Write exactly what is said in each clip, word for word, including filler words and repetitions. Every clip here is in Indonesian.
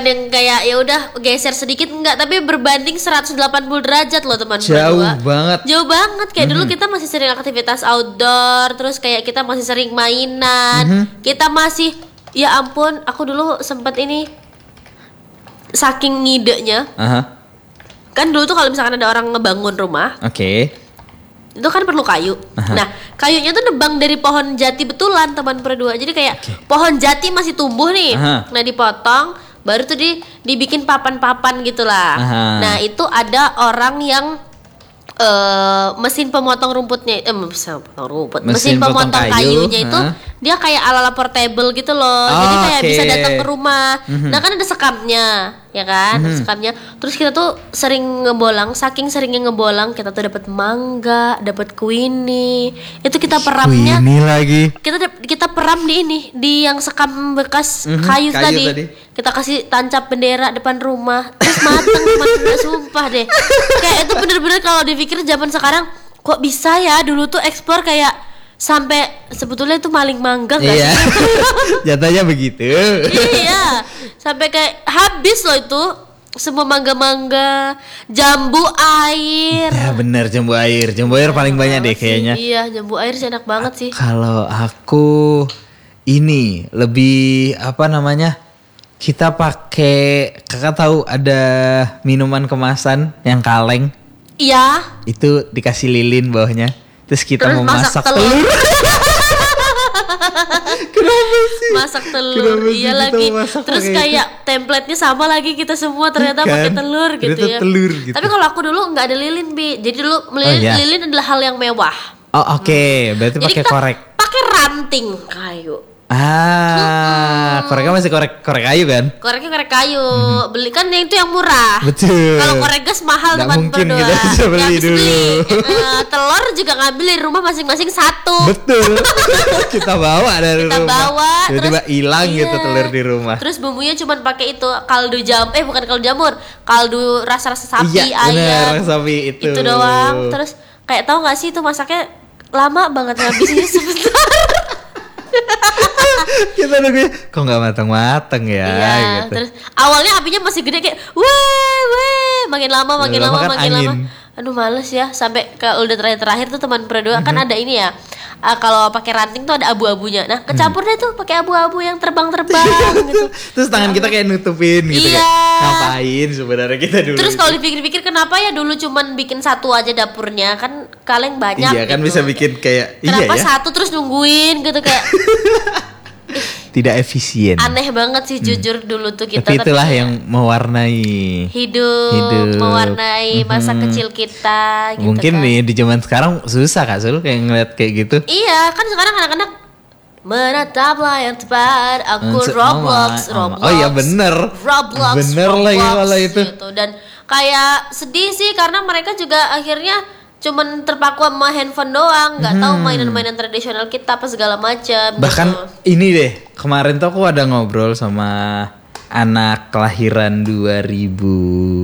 bukan yang kayak ya udah geser sedikit enggak, tapi berbanding seratus delapan puluh derajat loh teman Jauh berdua. banget. Jauh banget kayak Mhm. dulu kita masih sering aktivitas outdoor, terus kayak kita masih sering mainan. Mhm. Kita masih ya ampun, aku dulu sempat ini saking ngidenya. Aha. Kan dulu tuh kalau misalkan ada orang ngebangun rumah, Oke. itu kan perlu kayu. Aha. Nah, kayunya tuh nebang dari pohon jati betulan teman berdua. Jadi kayak pohon jati masih tumbuh nih. Aha. Nah, dipotong, baru tuh di dibikin papan-papan gitulah. Aha. Nah, itu ada orang yang eh mesin pemotong rumputnya, eh mesin pemotong rumput, mesin, Mesin potong pemotong kayu, kayunya itu ha? dia kayak ala-ala portable gitu loh. Oh, Jadi kayak oke. bisa datang ke rumah. Mhm. Nah, kan ada sekamnya, ya kan? Mhm. Sekamnya. Terus kita tuh sering ngebolang, saking seringnya ngebolang, kita tuh dapat mangga, dapat kuini. Itu kita peramnya. Ini lagi. Kita dap- kita peram di ini, di yang sekam bekas Mhm, kayu, kayu tadi. tadi. Kita kasih tancap bendera depan rumah. Terus mateng teman sumpah deh. Kayak itu bener-bener kalau dipikir zaman sekarang kok bisa ya, dulu tuh explore kayak sampai sebetulnya itu maling mangga gak Iya. sih? Jatuhnya begitu. Iya, sampai kayak habis loh itu semua mangga-mangga, jambu air. Ya benar, jambu air. Jambu air paling banyak deh kayaknya. Iya, jambu air sih enak banget sih. Kalau aku ini lebih apa namanya? Kita pakai, kakak tahu ada minuman kemasan yang kaleng, Iya. itu dikasih lilin bawahnya. Terus kita Terus mau masak masak telur. telur. Kenapa sih? Masak telur, Kenapa sih iya kita lagi. masak Terus pakai kayak template-nya sama lagi kita semua ternyata Kan? pakai telur gitu Ternyata ya. telur gitu. Tapi kalau aku dulu nggak ada lilin, Bi. Jadi dulu lilin, iya. lilin adalah hal yang mewah. Oh oke, berarti Jadi pakai kita korek. pakai ranting kayu. Ah, koreknya masih korek korek kayu kan? Koreknya korek kayu. Beli kan yang itu yang murah. Mhm. Betul. Kalau korek gas mahal Nggak teman mungkin berdua. kita bisa beli Nggak bisa dulu. beli. Eh, telur juga ngambil dari rumah masing-masing satu. Betul. Kita bawa dari Kita rumah. bawa, Tiba-tiba terus- hilang gitu iya. telur di rumah. Terus bumbunya cuma pakai itu kaldu jam, eh bukan kaldu jamur, kaldu rasa-rasa sapi, Iya, ayam. bener, sapi itu. Itu doang. Terus kayak tahu nggak sih itu masaknya lama banget, ngabisinnya sebentar. Kita nungguin kok nggak matang-matang ya Iya, gitu. terus awalnya apinya masih gede kayak weh weh, makin lama makin Lama lama kan makin angin. lama. Aduh males ya, sampai kalau udah terakhir-terakhir tuh teman berdua kan Mhm. ada ini ya. ah, kalau pakai ranting tuh ada abu-abunya. Nah, kecampur deh tuh pakai abu-abu yang terbang-terbang gitu. Terus tangan kita kayak nutupin gitu Iya. kayak, ngapain sebenarnya kita dulu. Terus itu? kalau dipikir-pikir kenapa ya dulu cuman bikin satu aja dapurnya, kan kaleng banyak. Iya kan gitu. bisa bikin kayak Kenapa iya ya. satu terus nungguin gitu kayak Tidak efisien. aneh banget sih jujur dulu tuh kita. Tapi itulah ya, yang mewarnai hidup, Hidup. mewarnai masa Mhm. kecil kita gitu mungkin kan. nih di zaman sekarang susah Kak Sul kayak ngeliat kayak gitu. Iya, kan sekarang anak-anak menataplah yang tepat, aku Maksud- Roblox, oh, Roblox. oh iya bener. Roblox, Bener Roblox, lagi kalau itu. gitu. Dan kayak sedih sih karena mereka juga akhirnya cuman terpaku sama handphone doang, nggak tahu Hmm. mainan-mainan tradisional kita apa segala macam. Bahkan gitu. ini deh, kemarin tuh aku ada ngobrol sama anak kelahiran dua ribu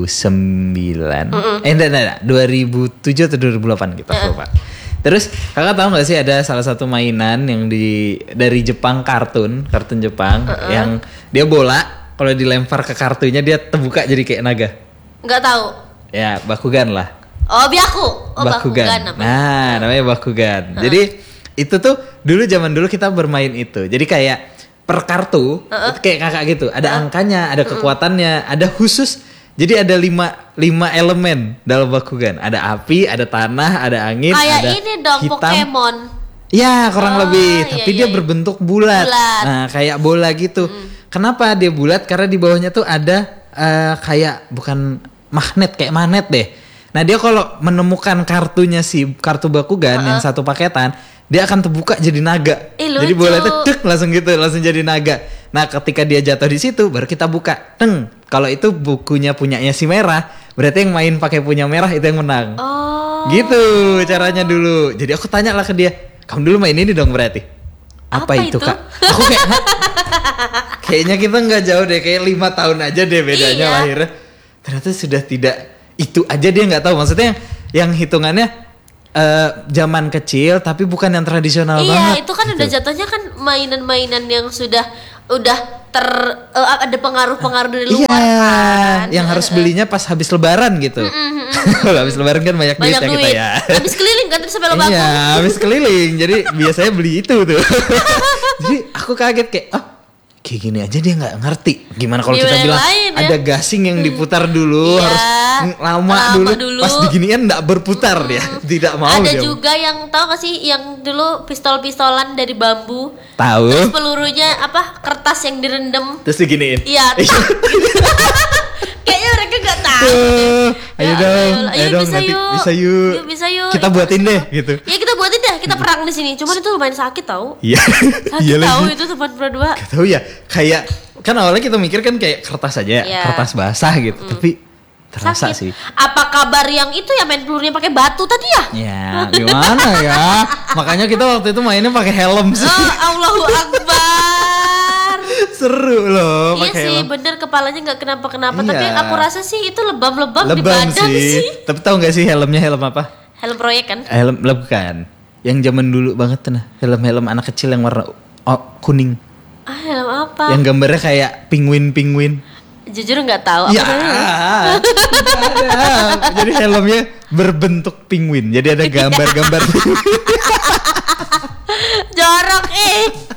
sembilan. Eh enggak, enggak, enggak, dua ribu tujuh atau dua ribu delapan gitu, aku lupa. Terus kakak tahu nggak sih ada salah satu mainan yang di dari Jepang, kartun, kartun Jepang Uh-uh. yang dia bola kalau dilempar ke kartunya dia terbuka jadi kayak naga. Nggak tahu. Ya, Bakugan lah. Oh, Byaku. Oh, Bakugan, Bakugan. namanya. Nah, namanya Bakugan. Jadi itu tuh dulu zaman dulu kita bermain itu. Jadi kayak per kartu Uh-uh. itu kayak kakak gitu. Ada angkanya, ada kekuatannya, ada khusus. Jadi ada lima, lima elemen dalam Bakugan. Ada api, ada tanah, ada angin, Kayak ada ini dong hitam. Pokemon. Ya kurang Oh, lebih. iya, Tapi iya, dia iya. berbentuk bulat. Bulat. Nah kayak bola gitu. Kenapa dia bulat? Karena di bawahnya tuh ada eh, kayak bukan magnet, kayak magnet deh. Nah dia kalau menemukan kartunya si kartu Bakugan yang satu paketan, dia akan terbuka jadi naga. Ih, Jadi lucu. bola itu tek langsung gitu, langsung jadi naga. Nah ketika dia jatuh di situ, baru kita buka. Teng. Kalau itu bukunya punyanya si merah, berarti yang main pakai punya merah itu yang menang. Oh. Gitu caranya dulu. Jadi aku tanya lah ke dia, kamu dulu main ini dong berarti? Apa, Apa itu, itu? Kak? Aku kayak, "Hah? Kayaknya kita nggak jauh deh, kayak lima tahun aja deh bedanya Iya. lahirnya. Ternyata sudah tidak, itu aja dia nggak tahu. Maksudnya yang, yang hitungannya eh, zaman kecil, tapi bukan yang tradisional Iya, banget. itu kan gitu. udah jatuhnya kan mainan-mainan yang sudah udah ter uh, ada pengaruh-pengaruh dari luar Iya, kan. yang harus belinya pas habis lebaran gitu. Kalau habis lebaran kan banyak, Banyak duit ya duit. kita ya. Habis keliling kan terus sampai lo baku. Iya, habis keliling. Jadi biasanya beli itu tuh. Jadi aku kaget kayak, oh kayak gini aja dia nggak ngerti. Gimana kalau kita Gimana bilang lain, ya? ada gasing yang diputar dulu, Iya, harus lama, lama dulu. dulu. Pas diginian nggak berputar dia, tidak mau Ada dia. juga yang tahu gak sih yang dulu pistol-pistolan dari bambu. Tahu. Terus pelurunya apa? Kertas yang direndam. Terus diginiin. Iya. Kayaknya mereka gak tahu. Eh, ayo Ya, dong, ayo, ayo dong, bisa nanti yuk. bisa yuk. Yuk, bisa yuk. Kita Yuk, buatin bisa deh yuk. gitu. Ya kita buatin deh, kita perang di sini. Cuman itu lumayan sakit tahu. Iya. Sakit Iya tahu lagi. itu tempat berdua. Gak tahu ya, kayak kan awalnya kita mikir kan kayak kertas aja, ya, Iya. kertas basah gitu. Tapi terasa Sakit. sih. Apa kabar yang itu ya main pelurunya pakai batu tadi ya? Ya, gimana ya? Makanya kita waktu itu mainnya pakai helm sih. Oh, Allahu Akbar. Seru loh Iya pakai sih, helm. bener kepalanya nggak kenapa-kenapa. Tapi Iya. aku rasa sih itu lebam-lebam di Lebam badan sih. sih. Tapi tahu nggak sih helmnya helm apa? Helm proyek kan? Helm bukan. Yang zaman dulu banget tuh nah. Helm-helm anak kecil yang warna oh, kuning. Ah, helm apa? Yang gambarnya kayak penguin-penguin. Jujur nggak tahu. Apa Ya, namanya? nggak ada. Jadi helmnya berbentuk penguin. Jadi ada gambar-gambar. Jorok eh.